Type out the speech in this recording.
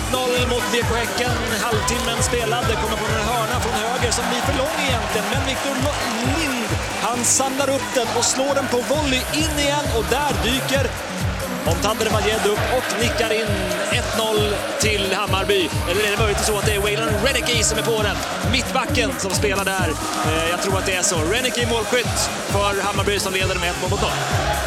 1-0 mot BK Häcken. Halvtimmen spelad. Det kommer på en hörna från höger som blir för lång egentligen. Men Victor Lind, han samlar upp den och slår den på volley in igen. Och där dyker Montandre Majed upp och nickar in 1-0 till Hammarby. Eller är det möjligt så att det är Waylon Reneke som är på den? Mittbacken som spelar där. Jag tror att det är så. Reneke målskytt för Hammarby som leder med 1-0.